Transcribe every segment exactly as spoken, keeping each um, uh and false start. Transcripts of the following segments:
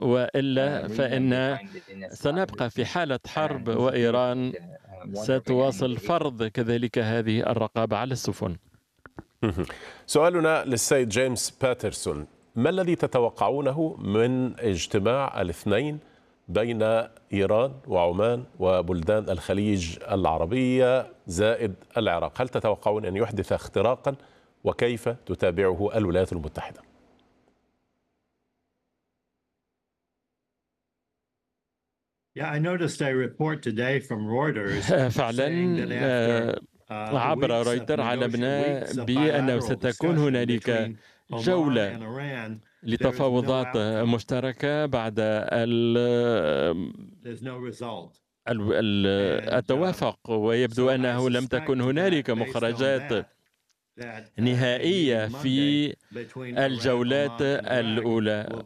وإلا فإن سنبقى في حالة حرب، وإيران ستواصل فرض كذلك هذه الرقابة على السفن. سؤالنا للسيد جيمس باترسون: ما الذي تتوقعونه من اجتماع الاثنين بين إيران وعمان وبلدان الخليج العربية زائد العراق؟ هل تتوقعون أن يحدث اختراقا، وكيف تتابعه الولايات المتحدة؟ فعلا عبر رويتر علمنا بأنه ستكون هنالك جولة لتفاوضات مشتركة بعد التوافق، ويبدو أنه لم تكن هنالك مخرجات نهائية في الجولات الأولى.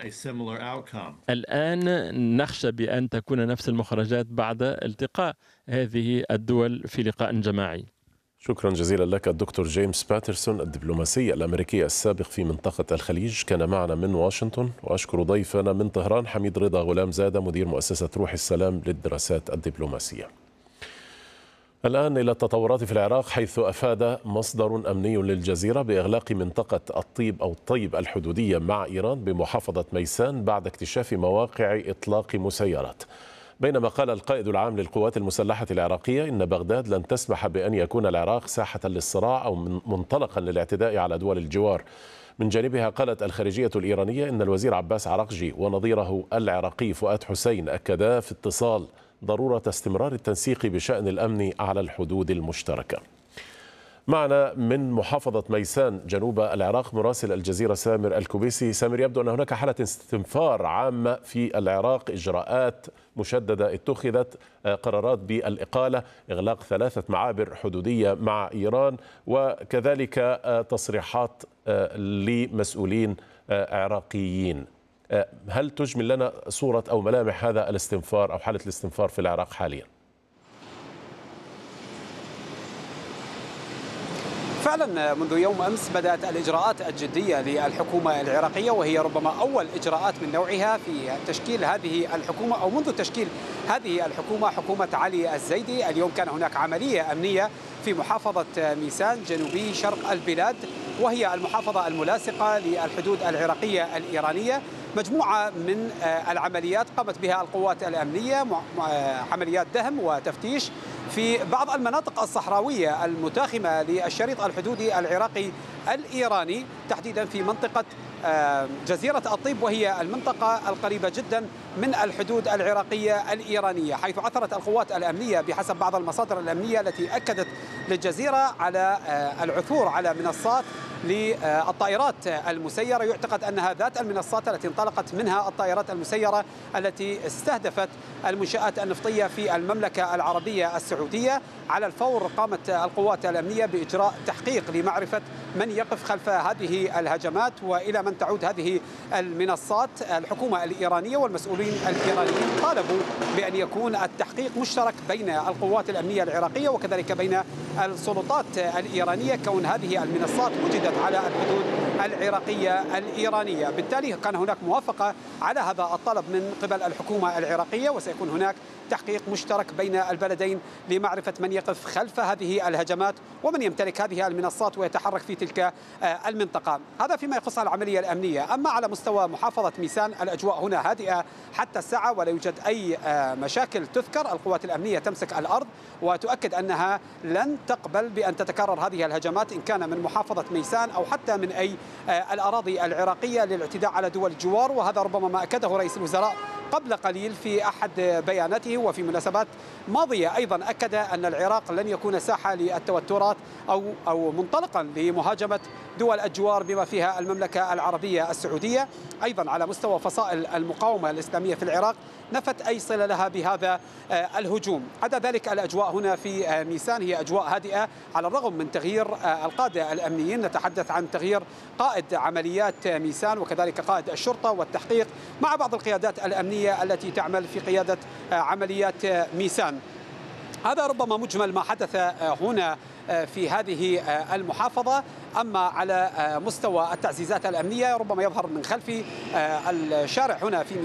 الآن نخشى بأن تكون نفس المخرجات بعد التقاء هذه الدول في لقاء جماعي. شكرا جزيلا لك الدكتور جيمس باترسون، الدبلوماسي الأمريكي السابق في منطقة الخليج، كان معنا من واشنطن. وأشكر ضيفنا من طهران حميد رضا غلام زادة، مدير مؤسسة روح السلام للدراسات الدبلوماسية. الآن إلى التطورات في العراق، حيث أفاد مصدر أمني للجزيرة بإغلاق منطقة الطيب أو الطيب الحدودية مع إيران بمحافظة ميسان بعد اكتشاف مواقع إطلاق مسيرات. بينما قال القائد العام للقوات المسلحة العراقية إن بغداد لن تسمح بأن يكون العراق ساحة للصراع أو منطلقا للاعتداء على دول الجوار. من جانبها قالت الخارجية الإيرانية إن الوزير عباس عراقجي ونظيره العراقي فؤاد حسين أكدا في اتصال ضرورة استمرار التنسيق بشأن الأمن على الحدود المشتركة. معنا من محافظة ميسان جنوب العراق مراسل الجزيرة سامر الكوبيسي. سامر، يبدو أن هناك حالة استنفار عامة في العراق، إجراءات مشددة اتخذت، قرارات بالإقالة، إغلاق ثلاثة معابر حدودية مع إيران، وكذلك تصريحات لمسؤولين عراقيين. هل تجمل لنا صورة أو ملامح هذا الاستنفار أو حالة الاستنفار في العراق حاليا؟ فعلا منذ يوم أمس بدأت الإجراءات الجدية للحكومة العراقية، وهي ربما أول إجراءات من نوعها في تشكيل هذه الحكومة أو منذ تشكيل هذه الحكومة، حكومة علي الزيدي. اليوم كان هناك عملية أمنية في محافظة ميسان جنوبي شرق البلاد، وهي المحافظة الملاصقة للحدود العراقية الإيرانية. مجموعة من العمليات قامت بها القوات الأمنية، عمليات دهم وتفتيش في بعض المناطق الصحراوية المتاخمة للشريط الحدودي العراقي الإيراني، تحديدا في منطقة جزيرة الطيب، وهي المنطقة القريبة جدا من الحدود العراقية الإيرانية، حيث عثرت القوات الأمنية بحسب بعض المصادر الأمنية التي أكدت للجزيرة على العثور على منصات للطائرات المسيرة، يعتقد أنها ذات المنصات التي انطلقت منها الطائرات المسيرة التي استهدفت المنشآت النفطية في المملكة العربية السعودية. على الفور قامت القوات الأمنية بإجراء تحقيق لمعرفة من يقف خلف هذه الهجمات وإلى من تعود هذه المنصات. الحكومة الإيرانية والمسؤولين الإيرانيين طالبوا بأن يكون التحقيق مشترك بين القوات الأمنية العراقية وكذلك بين السلطات الإيرانية، كون هذه المنصات وجدت على الحدود العراقية الإيرانية. بالتالي كان هناك موافقة على هذا الطلب من قبل الحكومة العراقية، وسيكون هناك تحقيق مشترك بين البلدين لمعرفة من يقف خلف هذه الهجمات ومن يمتلك هذه المنصات ويتحرك في تلك المنطقة. هذا فيما يخص العملية الأمنية. أما على مستوى محافظة ميسان، الأجواء هنا هادئة حتى الساعة ولا يوجد أي مشاكل تذكر. القوات الأمنية تمسك الأرض وتؤكد أنها لن تقبل بأن تتكرر هذه الهجمات، إن كان من محافظة ميسان أو حتى من أي الأراضي العراقية، للاعتداء على دول الجوار. وهذا ربما ما أكده رئيس الوزراء قبل قليل في أحد بياناته، وفي مناسبات ماضية أيضا أكد أن العراق لن يكون ساحة للتوترات أو أو منطلقا لمهاجمة دول الجوار بما فيها المملكة العربية السعودية. أيضا على مستوى فصائل المقاومة الإسلامية في العراق نفت أي صلة لها بهذا الهجوم. عدا ذلك الأجواء هنا في ميسان هي أجواء هادئة على الرغم من تغيير القادة الأمنيين. نتحدث عن تغيير قائد عمليات ميسان وكذلك قائد الشرطة والتحقيق مع بعض القيادات الأمنية التي تعمل في قيادة عمليات ميسان. هذا ربما مجمل ما حدث هنا في هذه المحافظة. أما على مستوى التعزيزات الأمنية ربما يظهر من خلف الشارع هنا في